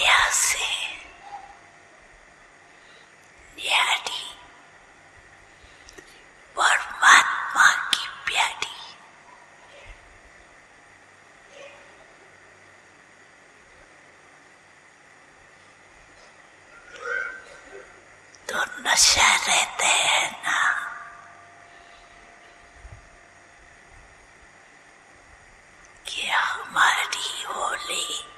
दुनिया से न्यारी परमात्मा की प्यारी। तो नशा रहते हैं ना, कि हमारी होली